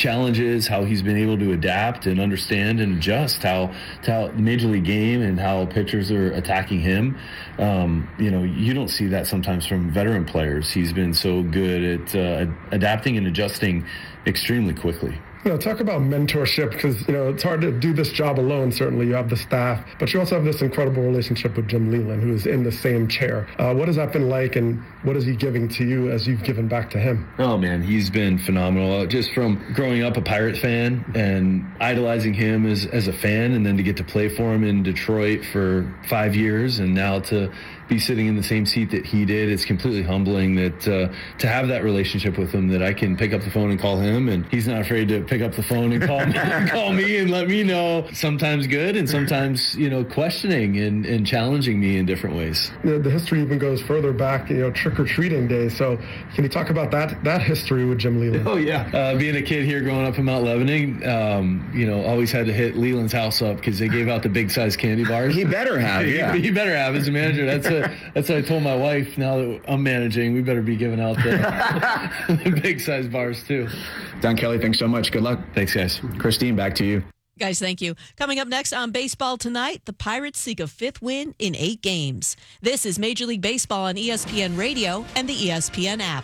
challenges, how he's been able to adapt and understand and adjust how the Major League game and how pitchers are attacking him. You don't see that sometimes from veteran players. He's been so good at adapting and adjusting extremely quickly. Talk about mentorship, because, it's hard to do this job alone. Certainly you have the staff, but you also have this incredible relationship with Jim Leyland, who is in the same chair. What has that been like, and what is he giving to you as you've given back to him? Oh, man, he's been phenomenal. Just from growing up a Pirate fan and idolizing him as a fan, and then to get to play for him in Detroit for 5 years, and now to be sitting in the same seat that he did. It's completely humbling that to have that relationship with him, that I can pick up the phone and call him, and he's not afraid to pick up the phone and call me and let me know, sometimes good and sometimes questioning and challenging me in different ways. The history even goes further back, trick-or-treating day. So can you talk about that history with Jim Leyland? Oh yeah, being a kid here growing up in Mount Lebanon, always had to hit Leland's house up because they gave out the big size candy bars. He better have, yeah. He better have as a manager. That's what I told my wife. Now that I'm managing, we better be giving out the big size bars too. Don Kelly, thanks so much. Good luck. Thanks, guys. Christine, back to you. Guys, thank you. Coming up next on Baseball Tonight, the Pirates seek a 5th win in 8 games. This is Major League Baseball on ESPN Radio and the ESPN app.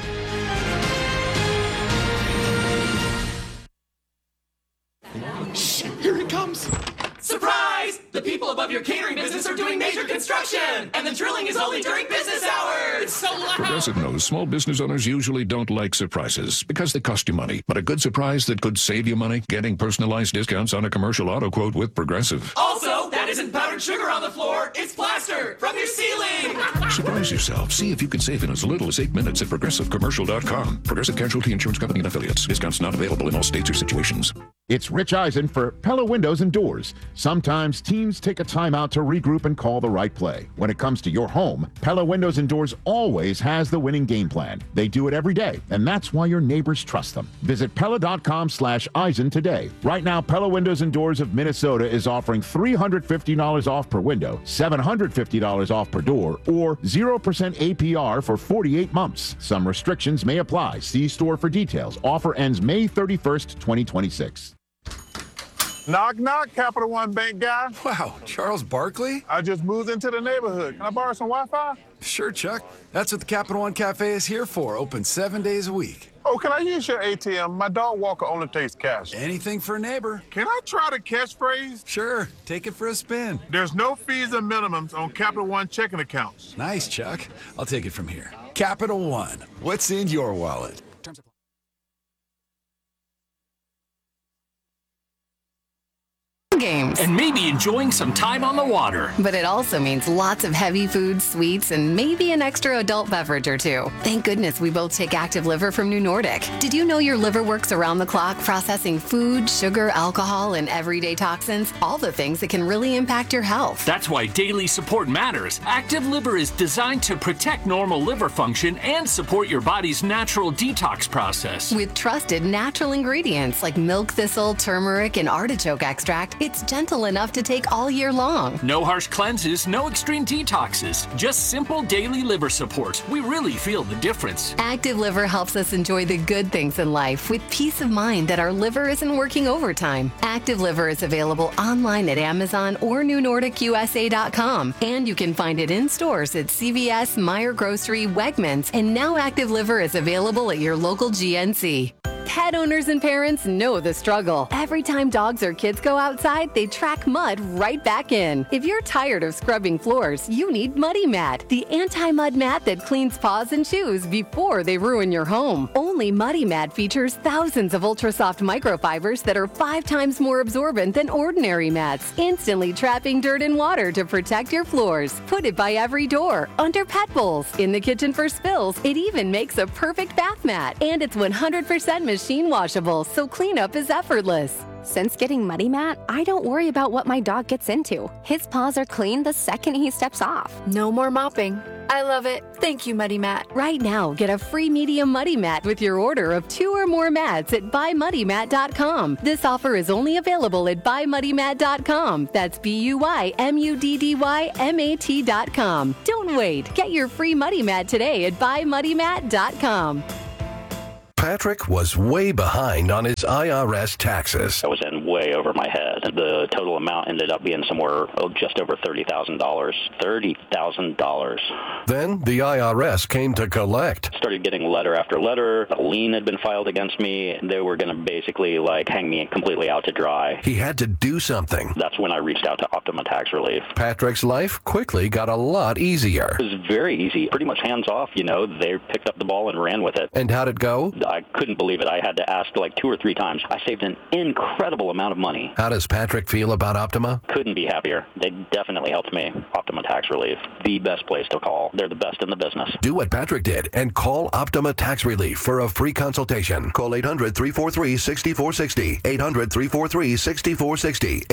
Shh, here it comes. Surprise! The people above your catering business are doing major construction, and the drilling is only during business hours. It's so loud. Progressive knows small business owners usually don't like surprises because they cost you money. But a good surprise that could save you money, getting personalized discounts on a commercial auto quote with Progressive. Also, that isn't powdered sugar on the floor. It's plaster from your ceiling. Surprise yourself. See if you can save in as little as 8 minutes at progressivecommercial.com. Progressive Casualty Insurance Company and Affiliates. Discounts not available in all states or situations. It's Rich Eisen for Pella Windows and Doors. Sometimes teams take a timeout to regroup and call the right play. When it comes to your home, Pella Windows and Doors always has the winning game plan. They do it every day, and that's why your neighbors trust them. Visit Pella.com/Eisen today. Right now, Pella Windows and Doors of Minnesota is offering $350 off per window, $750 off per door, or 0% APR for 48 months. Some restrictions may apply. See store for details. Offer ends May 31st, 2026. Knock, knock, Capital One Bank guy. Wow, Charles Barkley? I just moved into the neighborhood. Can I borrow some Wi-Fi? Sure, Chuck. That's what the Capital One Cafe is here for, open 7 days a week. Oh, can I use your ATM? My dog walker only takes cash. Anything for a neighbor. Can I try the catchphrase? Sure, take it for a spin. There's no fees and minimums on Capital One checking accounts. Nice, Chuck. I'll take it from here. Capital One, what's in your wallet? Games. And maybe enjoying some time on the water. But it also means lots of heavy foods, sweets, and maybe an extra adult beverage or two. Thank goodness we both take Active Liver from New Nordic. Did you know your liver works around the clock processing food, sugar, alcohol, and everyday toxins? All the things that can really impact your health. That's why daily support matters. Active Liver is designed to protect normal liver function and support your body's natural detox process. With trusted natural ingredients like milk thistle, turmeric, and artichoke extract, it's gentle enough to take all year long. No harsh cleanses, no extreme detoxes, just simple daily liver support. We really feel the difference. Active Liver helps us enjoy the good things in life with peace of mind that our liver isn't working overtime. Active Liver is available online at Amazon or NewNordicUSA.com, and you can find it in stores at CVS, Meijer Grocery, Wegmans, and now Active Liver is available at your local GNC. Pet owners and parents know the struggle. Every time dogs or kids go outside, they track mud right back in. If you're tired of scrubbing floors, you need Muddy Mat, the anti-mud mat that cleans paws and shoes before they ruin your home. Only Muddy Mat features thousands of ultra-soft microfibers that are 5 times more absorbent than ordinary mats, instantly trapping dirt and water to protect your floors. Put it by every door, under pet bowls, in the kitchen for spills. It even makes a perfect bath mat, and it's 100% machine washable, so cleanup is effortless. Since getting Muddy Mat, I don't worry about what my dog gets into. His paws are clean the second he steps off. No more mopping. I love it. Thank you, Muddy Mat. Right now, get a free medium Muddy Mat with your order of 2 or more mats at buymuddymat.com. This offer is only available at buymuddymat.com. That's BUYMUDDYMAT.com. Don't wait. Get your free Muddy Mat today at buymuddymat.com. Patrick was way behind on his IRS taxes. I was in way over my head. The total amount ended up being somewhere just over $30,000. $30,000. Then the IRS came to collect. Started getting letter after letter. A lien had been filed against me. They were going to basically hang me completely out to dry. He had to do something. That's when I reached out to Optima Tax Relief. Patrick's life quickly got a lot easier. It was very easy. Pretty much hands off, They picked up the ball and ran with it. And how'd it go? I couldn't believe it. I had to ask 2 or 3 times. I saved an incredible amount of money. How does Patrick feel about Optima? Couldn't be happier. They definitely helped me. Optima Tax Relief, the best place to call. They're the best in the business. Do what Patrick did and call Optima Tax Relief for a free consultation. Call 800-343-6460. 800-343-6460.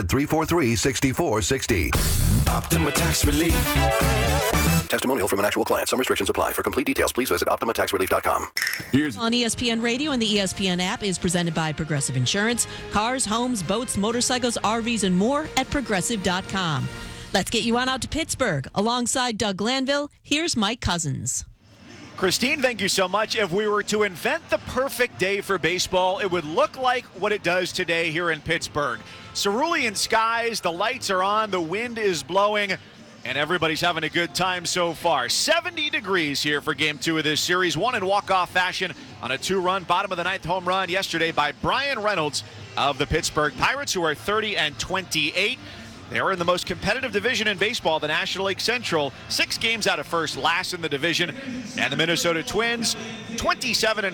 800-343-6460. Optima Tax Relief. Testimonial from an actual client. Some restrictions apply. For complete details, please visit OptimaTaxRelief.com. On ESPN Radio and the ESPN app is presented by Progressive Insurance. Cars, homes, boats, motorcycles, RVs, and more at Progressive.com. Let's get you on out to Pittsburgh. Alongside Doug Glanville, here's Mike Cousins. Christine, thank you so much. If we were to invent the perfect day for baseball, it would look like what it does today here in Pittsburgh. Cerulean skies, the lights are on, the wind is blowing, and everybody's having a good time so far. 70 degrees here for Game 2 of this series. Won in walk-off fashion on a 2-run, bottom of the 9th home run yesterday by Brian Reynolds of the Pittsburgh Pirates, who are 30-28. They're in the most competitive division in baseball, the National League Central. 6 games out of first, last in the division. And the Minnesota Twins, 27-31,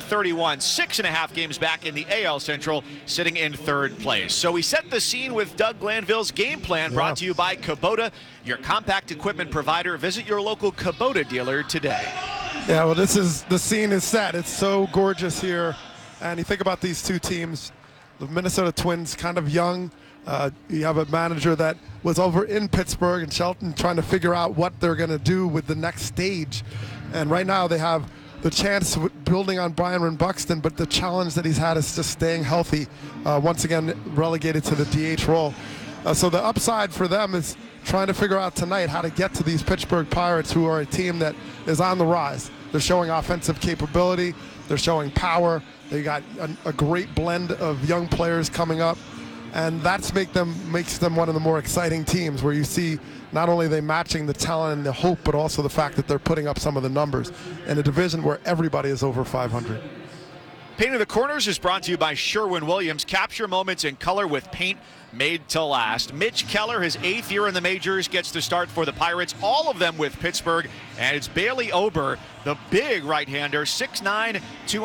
6.5 games back in the AL Central, sitting in 3rd place. So we set the scene with Doug Glanville's game plan, brought to you by Kubota, your compact equipment provider. Visit your local Kubota dealer today. Yeah, well, the scene is set. It's so gorgeous here. And you think about these two teams, the Minnesota Twins, kind of young. You have a manager that was over in Pittsburgh and Shelton trying to figure out what they're going to do with the next stage. And right now they have the chance building on Byron Buxton, but the challenge that he's had is just staying healthy, once again relegated to the DH role. So the upside for them is trying to figure out tonight how to get to these Pittsburgh Pirates, who are a team that is on the rise. They're showing offensive capability. They're showing power. They got a great blend of young players coming up. And that's makes them one of the more exciting teams, where you see not only they matching the talent and the hope, but also the fact that they're putting up some of the numbers in a division where everybody is over 500. Painting the Corners is brought to you by Sherwin-Williams. Capture moments in color with paint made to last. Mitch Keller, his 8th year in the majors, gets to start for the Pirates, all of them with Pittsburgh. And it's Bailey Ober, the big right-hander, 6'9",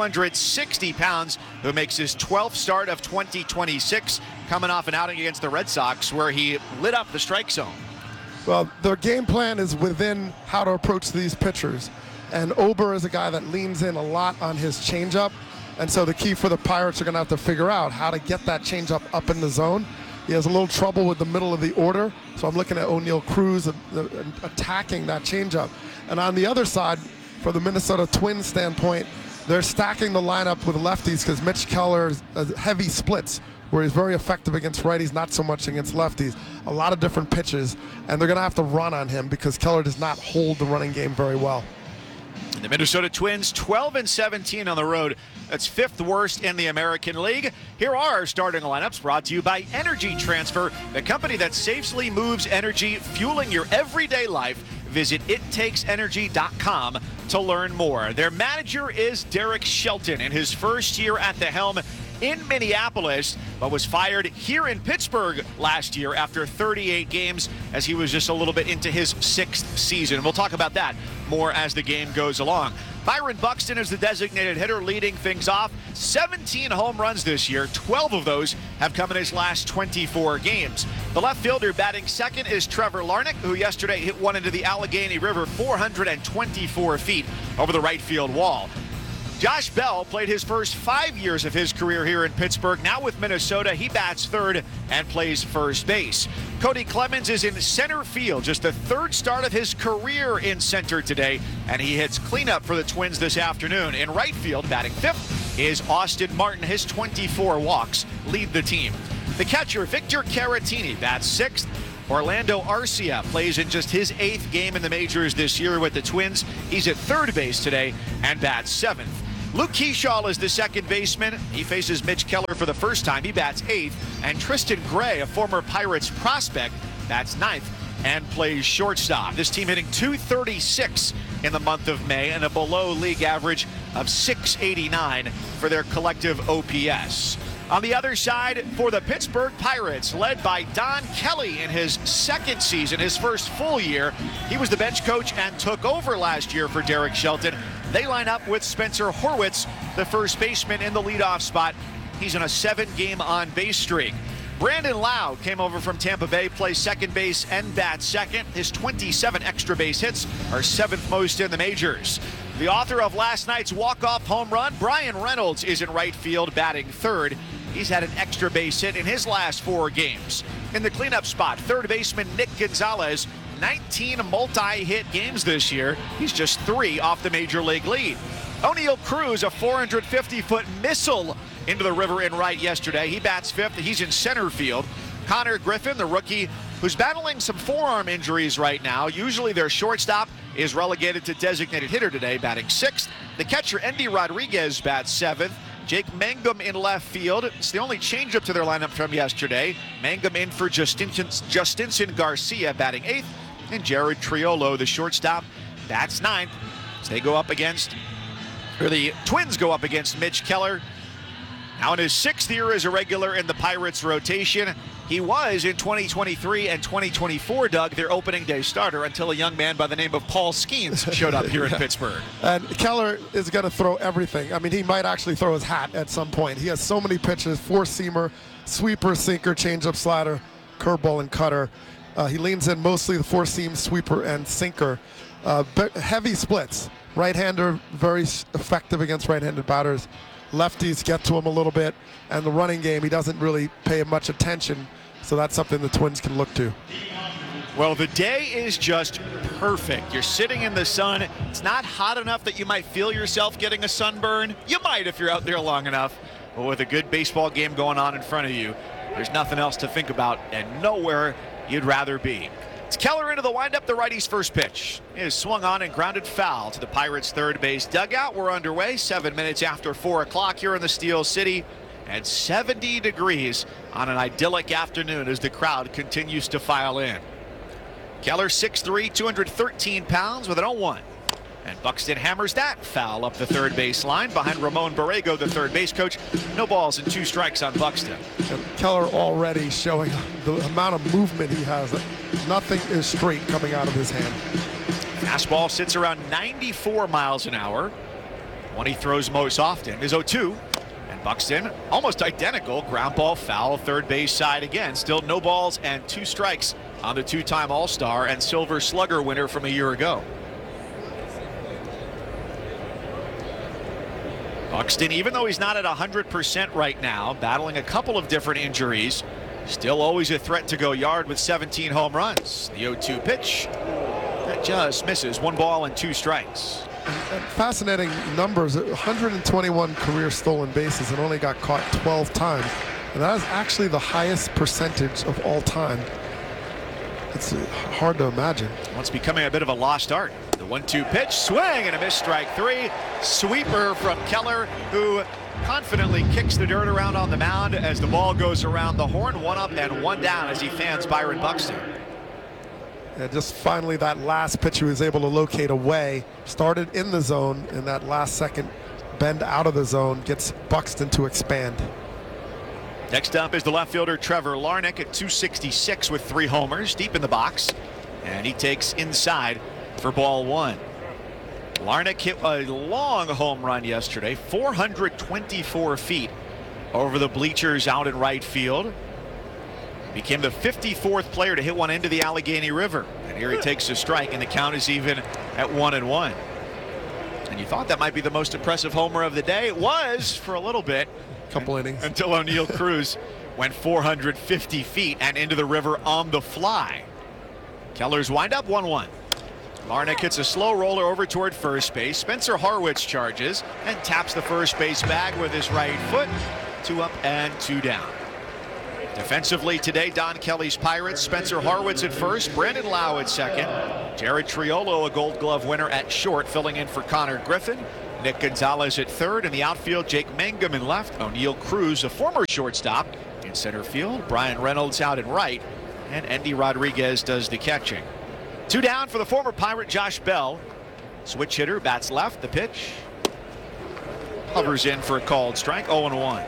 260 pounds, who makes his 12th start of 2026, coming off an outing against the Red Sox where he lit up the strike zone. Well, their game plan is within how to approach these pitchers. And Ober is a guy that leans in a lot on his changeup. And so the key for the Pirates are going to have to figure out how to get that changeup up in the zone. He has a little trouble with the middle of the order, so I'm looking at O'Neill Cruz attacking that changeup. And on the other side, for the Minnesota Twins standpoint, they're stacking the lineup with lefties because Mitch Keller has heavy splits, where he's very effective against righties, not so much against lefties. A lot of different pitches, and they're going to have to run on him because Keller does not hold the running game very well. The Minnesota Twins, 12-17 on the road. That's 5th worst in the American League. Here are our starting lineups, brought to you by Energy Transfer, the company that safely moves energy, fueling your everyday life. Visit ittakes.energy.com to learn more. Their manager is Derek Shelton in his first year at the helm in Minneapolis, but was fired here in Pittsburgh last year after 38 games, as he was just a little bit into his 6th season. We'll talk about that more as the game goes along. Byron Buxton is the designated hitter, leading things off. 17 home runs this year. 12 of those have come in his last 24 games. The left fielder batting second is Trevor Larnach, who yesterday hit one into the Allegheny River 424 feet over the right field wall. Josh Bell played his first 5 years of his career here in Pittsburgh. Now with Minnesota, he bats third and plays first base. Cody Clemens is in center field, just the 3rd start of his career in center today, and he hits cleanup for the Twins this afternoon. In right field, batting 5th, is Austin Martin. His 24 walks lead the team. The catcher, Victor Caratini, bats 6th. Orlando Arcia plays in just his 8th game in the majors this year with the Twins. He's at third base today and bats 7th. Luke Keyshaw is the second baseman. He faces Mitch Keller for the first time. He bats 8th. And Tristan Gray, a former Pirates prospect, bats 9th and plays shortstop. This team hitting .236 in the month of May and a below league average of .689 for their collective OPS. On the other side, for the Pittsburgh Pirates, led by Don Kelly in his second season, his first full year. He was the bench coach and took over last year for Derek Shelton. They line up with Spencer Horwitz, the first baseman, in the leadoff spot. He's on a 7-game on-base streak. Brandon Lowe came over from Tampa Bay, plays second base and bats second. His 27 extra base hits are 7th most in the majors. The author of last night's walk-off home run, Brian Reynolds, is in right field, batting 3rd. He's had an extra base hit in his last 4 games. In the cleanup spot, third baseman Nick Gonzalez, 19 multi-hit games this year. He's just 3 off the major league lead. O'Neill Cruz, a 450-foot missile into the river in right yesterday. He bats 5th. He's in center field. Connor Griffin, the rookie, who's battling some forearm injuries right now. Usually their shortstop is relegated to designated hitter today, batting 6th. The catcher, Endy Rodriguez, bats 7th. Jake Mangum in left field. It's the only changeup to their lineup from yesterday. Mangum in for Justinson Garcia, batting 8th. And Jared Triolo, the shortstop, bats 9th. So they go up against, or the Twins go up against Mitch Keller. Now in his 6th year as a regular in the Pirates rotation. He was in 2023 and 2024, Doug, their opening day starter, until a young man by the name of Paul Skeens showed up here in Pittsburgh. And Keller is going to throw everything. I mean, he might actually throw his hat at some point. He has so many pitches: four-seamer, sweeper, sinker, changeup, slider, curveball, and cutter. He leans in mostly the four-seam, sweeper, and sinker. Heavy splits. Right-hander, very effective against right-handed batters. Lefties get to him a little bit, and the running game, he doesn't really pay much attention, so that's something the Twins can look to. Well, the day is just perfect. You're sitting in the sun. It's not hot enough that you might feel yourself getting a sunburn. You might if you're out there long enough. But with a good baseball game going on in front of you, there's nothing else to think about and nowhere you'd rather be. It's Keller into the windup. The righty's first pitch is swung on and grounded foul to the Pirates' third base dugout. We're underway 7 minutes after 4 o'clock here in the Steel City, and 70 degrees on an idyllic afternoon as the crowd continues to file in. Keller 6'3", 213 pounds with an 0-1. And Buxton hammers that foul up the third base line behind Ramon Borrego, the third base coach. No balls and 2 strikes on Buxton. And Keller already showing the amount of movement he has. Nothing is straight coming out of his hand. Fastball sits around 94 miles an hour. One he throws most often is 0-2. And Buxton, almost identical, ground ball foul, third base side again. Still no balls and 2 strikes on the 2-time All-Star and Silver Slugger winner from a year ago. Buxton, even though he's not at 100% right now, battling a couple of different injuries, still always a threat to go yard with 17 home runs. The 0-2 pitch, that just misses. 1 ball and 2 strikes. And fascinating numbers, 121 career stolen bases and only got caught 12 times. And that is actually the highest percentage of all time. It's hard to imagine. Well, it's becoming a bit of a lost art. The 1-2 pitch, swing and a miss, strike 3. Sweeper from Keller, who confidently kicks the dirt around on the mound as the ball goes around the horn. 1 up and 1 down as he fans Byron Buxton. And just finally that last pitch he was able to locate away. Started in the zone, and that last second bend out of the zone gets Buxton to expand. Next up is the left fielder Trevor Larnach at 266 with 3 homers, deep in the box. And he takes inside for ball 1. Larnach hit a long home run yesterday, 424 feet over the bleachers out in right field. Became the 54th player to hit one into the Allegheny River. And here he takes a strike, and the count is even at 1-1. And you thought that might be the most impressive homer of the day. It was for a little bit. Couple innings. Until O'Neill Cruz went 450 feet and into the river on the fly. Keller's windup 1-1. Larnach hits a slow roller over toward first base. Spencer Horwitz charges and taps the first base bag with his right foot. 2 up and 2 down. Defensively today, Don Kelly's Pirates. Spencer Horwitz at first, Brandon Lowe at second. Jared Triolo, a Gold Glove winner, at short, filling in for Connor Griffin. Nick Gonzalez at third. In the outfield, Jake Mangum in left. O'Neill Cruz, a former shortstop, in center field. Brian Reynolds out in right. And Andy Rodriguez does the catching. 2 down for the former Pirate Josh Bell. Switch hitter, bats left. The pitch hovers in for a called strike. 0-1.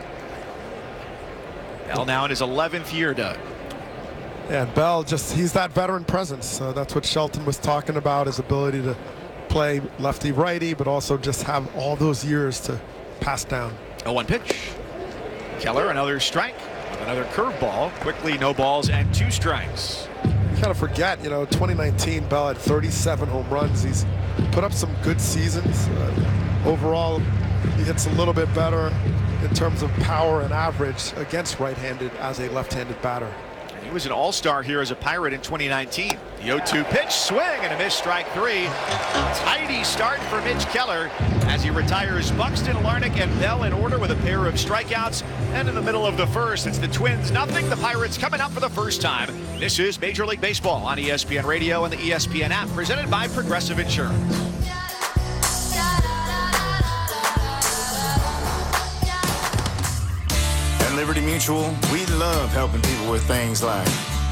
Bell now in his 11th year, Doug. Yeah, and Bell, he's that veteran presence. That's what Shelton was talking about, his ability to play lefty-righty, but also just have all those years to pass down. 0-1 pitch. Keller, another strike with another curveball. Quickly, no balls and 2 strikes. You kind of forget, 2019, Bell had 37 home runs. He's put up some good seasons. Overall, he hits a little bit better in terms of power and average against right-handed as a left-handed batter. He was an all-star here as a Pirate in 2019. The 0-2 pitch, swing and a miss, strike 3. Tidy start for Mitch Keller as he retires Buxton, Larnach, and Bell in order with a pair of strikeouts. And in the middle of the first, it's the Twins 0. The Pirates coming up for the first time. This is Major League Baseball on ESPN Radio and the ESPN app, presented by Progressive Insurance. Liberty Mutual, we love helping people with things like